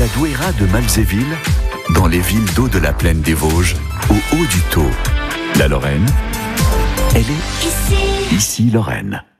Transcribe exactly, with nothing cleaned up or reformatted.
la douaira de Malzéville, dans les villes d'eau de la plaine des Vosges, au haut du Taux. La Lorraine, elle est Ici. Ici Lorraine.